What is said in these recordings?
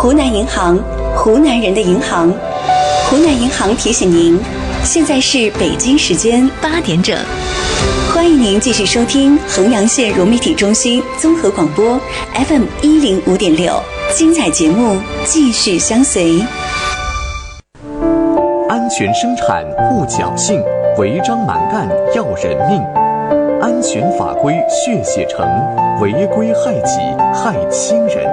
湖南银行，湖南人的银行。湖南银行提醒您，现在是北京时间8点整。欢迎您继续收听衡阳县融媒体中心综合广播 FM 105.6，精彩节目继续相随。 安全生产护侥幸，违章蛮干要人命。安全法规血写成，违规害己害亲人。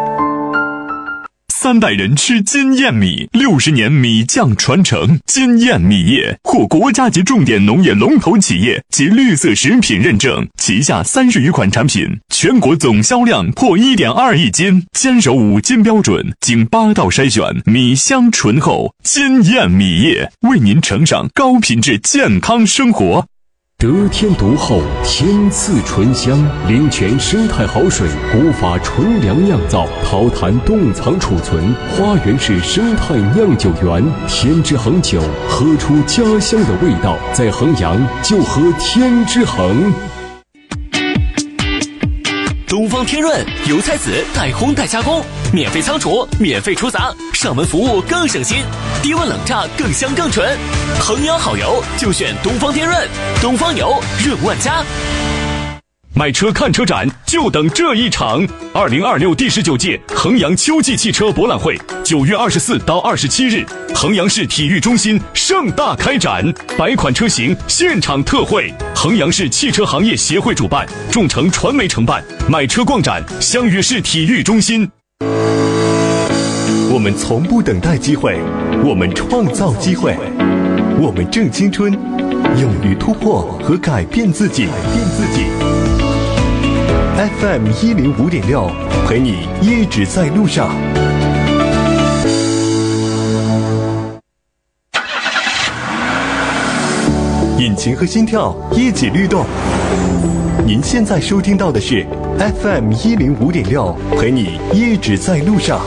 3代人吃金燕米，60年米酱传承。金燕米业获国家级重点农业龙头企业及绿色食品认证，旗下30余款产品，全国总销量破1.2亿斤，坚守5金标准，经8道筛选，米香醇厚。金燕米业为您呈上高品质健康生活。 得天独厚，天赐醇香，灵泉生态好水，古法纯粮酿造，陶坛冻藏储存，花园式生态酿酒园，天之恒酒，喝出家乡的味道，在衡阳就喝天之恒。 东方天润油菜籽代烘代加工，免费仓储，免费出杂，上门服务更省心，低温冷榨更香更纯。衡阳好油就选东方天润，东方油润万家。 买车看车展就等这一场，2026第19届衡阳秋季汽车博览会9月24到27日，衡阳市体育中心盛大开展，100款车型现场特惠。衡阳市汽车行业协会主办，众诚传媒承办，买车逛展相约市体育中心。 我们从不等待机会，我们创造机会，我们正青春，勇于突破和改变自己。FM 105.6，陪你一直在路上。引擎和心跳一起律动。您现在收听到的是 FM 105.6，陪你一直在路上。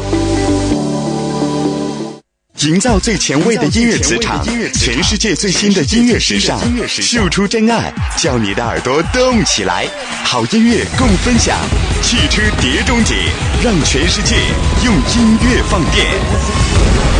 营造最前卫的音乐磁场，全世界最新的音乐时尚，秀出真爱，叫你的耳朵动起来。好音乐共分享，汽车碟中谍，让全世界用音乐放电。